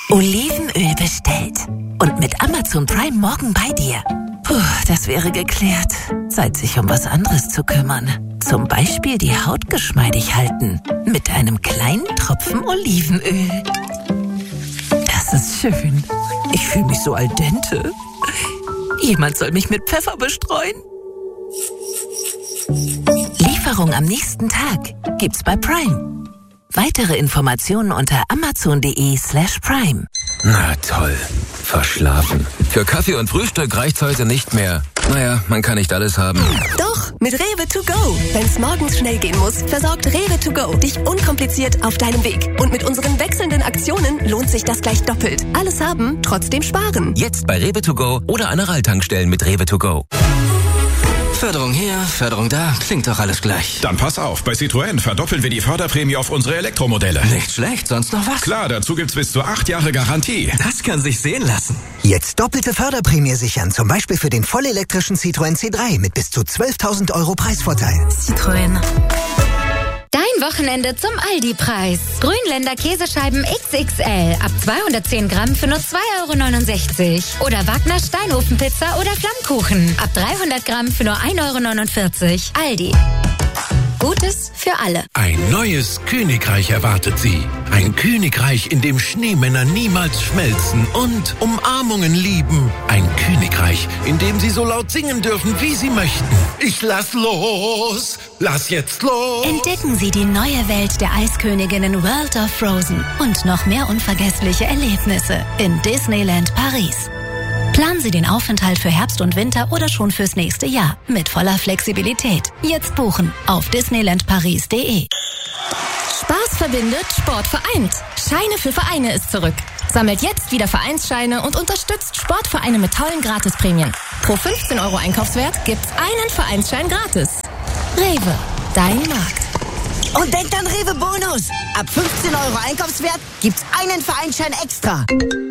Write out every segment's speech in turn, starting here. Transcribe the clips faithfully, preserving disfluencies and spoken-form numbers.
Olivenöl bestellt. Und mit Amazon Prime morgen bei dir. Puh, das wäre geklärt. Zeit, sich um was anderes zu kümmern. Zum Beispiel die Haut geschmeidig halten. Mit einem kleinen Tropfen Olivenöl. Das ist schön. Ich fühle mich so al dente. Jemand soll mich mit Pfeffer bestreuen. Lieferung am nächsten Tag gibt's bei Prime. Weitere Informationen unter amazon.de slash prime. Na toll. Verschlafen. Für Kaffee und Frühstück reicht's heute nicht mehr. Naja, man kann nicht alles haben. Doch, mit Rewe to go. Wenn's morgens schnell gehen muss, versorgt Rewe to go dich unkompliziert auf deinem Weg. Und mit unseren wechselnden Aktionen lohnt sich das gleich doppelt. Alles haben, trotzdem sparen. Jetzt bei Rewe to go oder Aral-Tankstellen mit Rewe to go. Förderung hier, Förderung da, klingt doch alles gleich. Dann pass auf, bei Citroën verdoppeln wir die Förderprämie auf unsere Elektromodelle. Nicht schlecht, sonst noch was? Klar, dazu gibt's bis zu acht Jahre Garantie. Das kann sich sehen lassen. Jetzt doppelte Förderprämie sichern, zum Beispiel für den vollelektrischen Citroën C drei mit bis zu zwölftausend Euro Preisvorteil. Citroën. Dein Wochenende zum Aldi-Preis. Grünländer Käsescheiben X X L ab zweihundertzehn Gramm für nur zwei Euro neunundsechzig. Oder Wagner Steinofenpizza oder Flammkuchen ab dreihundert Gramm für nur ein Euro neunundvierzig. Aldi. Gutes für alle. Ein neues Königreich erwartet Sie. Ein Königreich, in dem Schneemänner niemals schmelzen und Umarmungen lieben. Ein Königreich, in dem Sie so laut singen dürfen, wie Sie möchten. Ich lass los, lass jetzt los. Entdecken Sie die neue Welt der Eisköniginnen World of Frozen und noch mehr unvergessliche Erlebnisse in Disneyland Paris. Planen Sie den Aufenthalt für Herbst und Winter oder schon fürs nächste Jahr mit voller Flexibilität. Jetzt buchen auf disneyland paris punkt de. Spaß verbindet, Sport vereint. Scheine für Vereine ist zurück. Sammelt jetzt wieder Vereinsscheine und unterstützt Sportvereine mit tollen Gratisprämien. Pro fünfzehn Euro Einkaufswert gibt's einen Vereinsschein gratis. Rewe, dein Markt. Und denkt an Rewe Bonus. Ab fünfzehn Euro Einkaufswert gibt's einen Vereinsschein extra.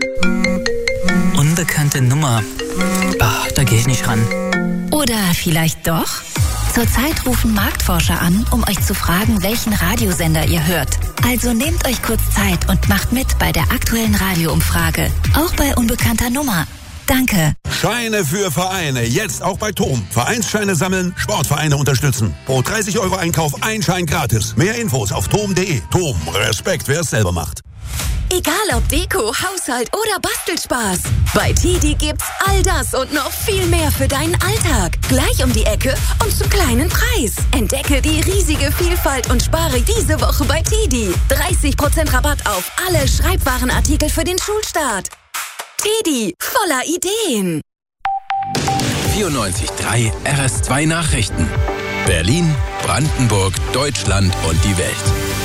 Unbekannte Nummer. Ah, da gehe ich nicht ran. Oder vielleicht doch? Zurzeit rufen Marktforscher an, um euch zu fragen, welchen Radiosender ihr hört. Also nehmt euch kurz Zeit und macht mit bei der aktuellen Radioumfrage. Auch bei unbekannter Nummer. Danke. Scheine für Vereine. Jetzt auch bei T O M. Vereinsscheine sammeln, Sportvereine unterstützen. Pro dreißig Euro Einkauf ein Schein gratis. Mehr Infos auf tom punkt de. T O M. Respekt, wer es selber macht. Egal ob Deko, Haushalt oder Bastelspaß. Bei Tidi gibt's all das und noch viel mehr für deinen Alltag. Gleich um die Ecke und zum kleinen Preis. Entdecke die riesige Vielfalt und spare diese Woche bei Tidi. dreißig Prozent Rabatt auf alle Schreibwarenartikel für den Schulstart. Tidi, voller Ideen. vierundneunzig Komma drei R S zwei Nachrichten. Berlin, Brandenburg, Deutschland und die Welt.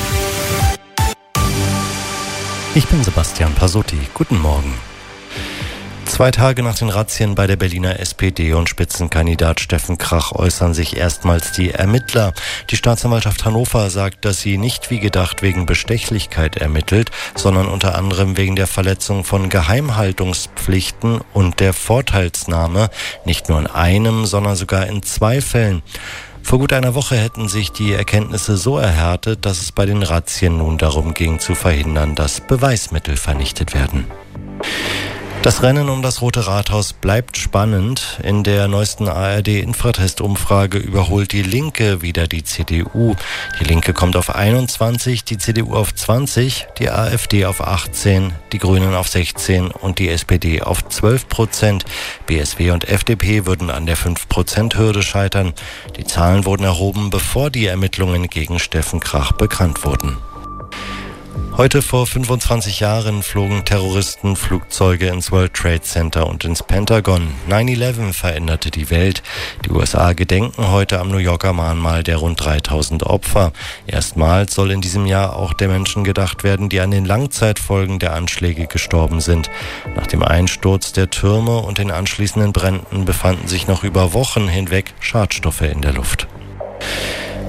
Ich bin Sebastian Pasotti. Guten Morgen. Zwei Tage nach den Razzien bei der Berliner S P D und Spitzenkandidat Steffen Krach äußern sich erstmals die Ermittler. Die Staatsanwaltschaft Hannover sagt, dass sie nicht wie gedacht wegen Bestechlichkeit ermittelt, sondern unter anderem wegen der Verletzung von Geheimhaltungspflichten und der Vorteilsnahme, nicht nur in einem, sondern sogar in zwei Fällen. Vor gut einer Woche hätten sich die Erkenntnisse so erhärtet, dass es bei den Razzien nun darum ging, zu verhindern, dass Beweismittel vernichtet werden. Das Rennen um das Rote Rathaus bleibt spannend. In der neuesten A R D-Infratest-Umfrage überholt die Linke wieder die C D U. Die Linke kommt auf einundzwanzig, die C D U auf zwanzig, die AfD auf achtzehn, die Grünen auf sechzehn und die S P D auf zwölf Prozent. B S W und F D P würden an der fünf Prozent Hürde scheitern. Die Zahlen wurden erhoben, bevor die Ermittlungen gegen Steffen Krach bekannt wurden. Heute vor fünfundzwanzig Jahren flogen Terroristen Flugzeuge ins World Trade Center und ins Pentagon. neun elf veränderte die Welt. Die U S A gedenken heute am New Yorker Mahnmal der rund dreitausend Opfer. Erstmals soll in diesem Jahr auch der Menschen gedacht werden, die an den Langzeitfolgen der Anschläge gestorben sind. Nach dem Einsturz der Türme und den anschließenden Bränden befanden sich noch über Wochen hinweg Schadstoffe in der Luft.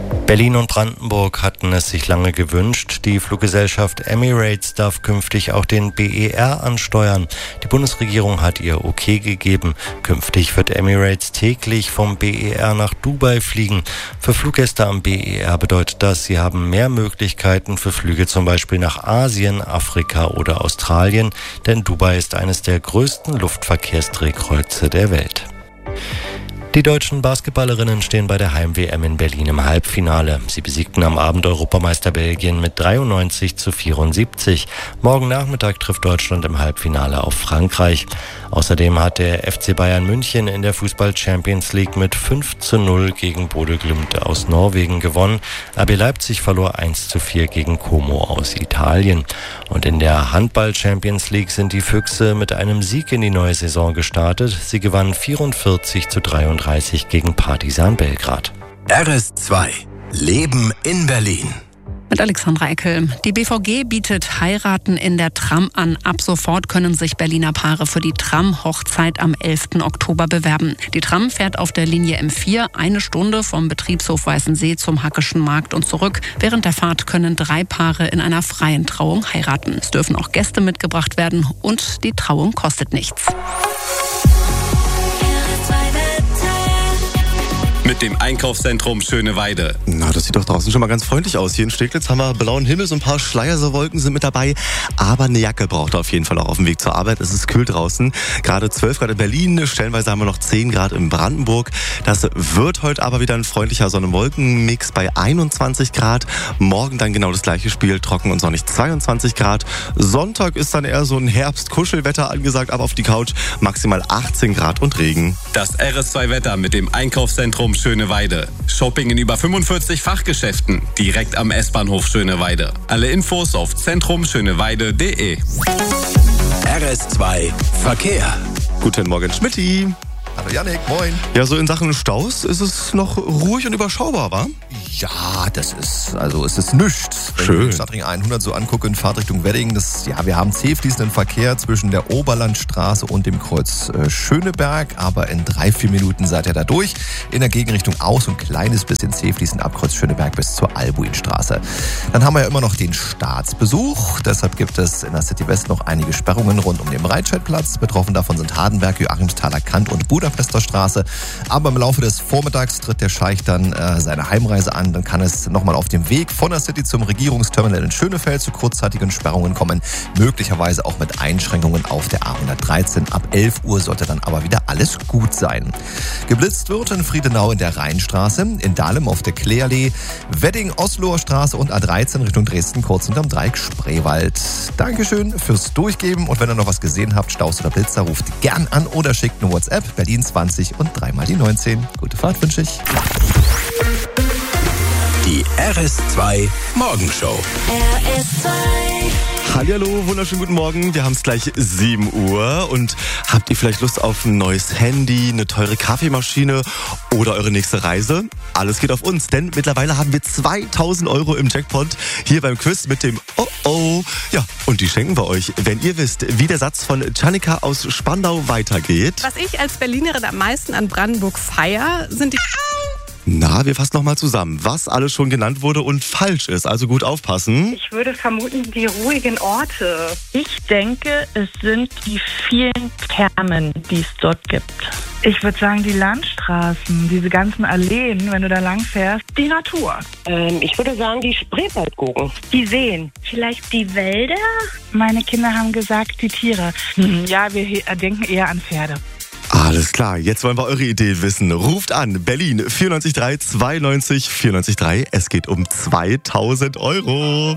Berlin und Brandenburg hatten es sich lange gewünscht. Die Fluggesellschaft Emirates darf künftig auch den B E R ansteuern. Die Bundesregierung hat ihr Okay gegeben. Künftig wird Emirates täglich vom B E R nach Dubai fliegen. Für Fluggäste am B E R bedeutet das, sie haben mehr Möglichkeiten für Flüge zum Beispiel nach Asien, Afrika oder Australien, denn Dubai ist eines der größten Luftverkehrsdrehkreuze der Welt. Die deutschen Basketballerinnen stehen bei der Heim-W M in Berlin im Halbfinale. Sie besiegten am Abend Europameister Belgien mit dreiundneunzig zu vierundsiebzig. Morgen Nachmittag trifft Deutschland im Halbfinale auf Frankreich. Außerdem hat der F C Bayern München in der Fußball-Champions League mit fünf zu null gegen Bodø Glimt aus Norwegen gewonnen. R B Leipzig verlor eins zu vier gegen Como aus Italien. Und in der Handball-Champions League sind die Füchse mit einem Sieg in die neue Saison gestartet. Sie gewannen vierundvierzig zu dreiunddreißig gegen Partizan Belgrad. R S zwei. Leben in Berlin. Mit Alexandra Eckel. Die B V G bietet Heiraten in der Tram an. Ab sofort können sich Berliner Paare für die Tram-Hochzeit am elften Oktober bewerben. Die Tram fährt auf der Linie M vier eine Stunde vom Betriebshof Weißensee zum Hackischen Markt und zurück. Während der Fahrt können drei Paare in einer freien Trauung heiraten. Es dürfen auch Gäste mitgebracht werden und die Trauung kostet nichts. Mit dem Einkaufszentrum Schöneweide. Na, das sieht doch draußen schon mal ganz freundlich aus. Hier in Steglitz haben wir blauen Himmel, so ein paar Schleierwolken sind mit dabei. Aber eine Jacke braucht er auf jeden Fall auch auf dem Weg zur Arbeit. Es ist kühl draußen. Gerade zwölf Grad in Berlin, stellenweise haben wir noch zehn Grad in Brandenburg. Das wird heute aber wieder ein freundlicher Sonne-Wolken-Mix bei einundzwanzig Grad. Morgen dann genau das gleiche Spiel, trocken und sonnig zweiundzwanzig Grad. Sonntag ist dann eher so ein Herbst-Kuschelwetter angesagt, aber auf die Couch maximal achtzehn Grad und Regen. Das R S zwei Wetter mit dem Einkaufszentrum Schöneweide. Shopping in über fünfundvierzig Fachgeschäften. Direkt am S-Bahnhof Schöneweide. Alle Infos auf zentrum schöneweide punkt de. R S zwei Verkehr. Guten Morgen, Schmitty. Hallo Jannik, moin. Ja, so in Sachen Staus ist es noch ruhig und überschaubar, wa? Ja, das ist, also es ist nichts. Wenn Schön. ich den Stadtring hundert so angucke in Fahrtrichtung Wedding, das, ja, wir haben zäh fließenden Verkehr zwischen der Oberlandstraße und dem Kreuz äh, Schöneberg, aber in drei, vier Minuten seid ihr da durch. In der Gegenrichtung aus ein kleines bisschen zäh fließend ab Kreuz Schöneberg bis zur Albuinstraße. Dann haben wir ja immer noch den Staatsbesuch, deshalb gibt es in der City West noch einige Sperrungen rund um den Breitscheidplatz. Betroffen davon sind Hardenberg, Joachimsthaler Kant und Budapester Straße. Aber im Laufe des Vormittags tritt der Scheich dann äh, seine Heimreise an. Dann kann es nochmal auf dem Weg von der City zum Regierungsterminal in Schönefeld zu kurzzeitigen Sperrungen kommen. Möglicherweise auch mit Einschränkungen auf der A hundertdreizehn. Ab elf Uhr sollte dann aber wieder alles gut sein. Geblitzt wird in Friedenau in der Rheinstraße, in Dahlem auf der Kleeallee, Wedding, Osloer Straße und A dreizehn Richtung Dresden kurz hinterm Dreieck Spreewald. Dankeschön fürs Durchgeben und wenn ihr noch was gesehen habt, Staus oder Blitzer, ruft gern an oder schickt eine WhatsApp, Berlin zwanzig und dreimal die neunzehn. Gute Fahrt wünsche ich. Die R S zwei Morgenshow. R S zwei. Hallihallo, wunderschönen guten Morgen. Wir haben es gleich sieben Uhr und habt ihr vielleicht Lust auf ein neues Handy, eine teure Kaffeemaschine oder eure nächste Reise? Alles geht auf uns, denn mittlerweile haben wir zweitausend Euro im Jackpot hier beim Quiz mit dem Oh Oh. Ja, und die schenken wir euch, wenn ihr wisst, wie der Satz von Janika aus Spandau weitergeht. Was ich als Berlinerin am meisten an Brandenburg feier, sind die... Na, wir fassen nochmal zusammen, was alles schon genannt wurde und falsch ist. Also gut aufpassen. Ich würde vermuten, die ruhigen Orte. Ich denke, es sind die vielen Thermen, die es dort gibt. Ich würde sagen, die Landstraßen, diese ganzen Alleen, wenn du da lang fährst. Die Natur. Ähm, ich würde sagen, die Spreewaldgurken. Die Seen. Vielleicht die Wälder? Meine Kinder haben gesagt, die Tiere. Hm, ja, wir denken eher an Pferde. Alles klar, jetzt wollen wir eure Idee wissen. Ruft an, Berlin vier neun drei zweiundneunzig vierundneunzig drei. Es geht um zweitausend Euro.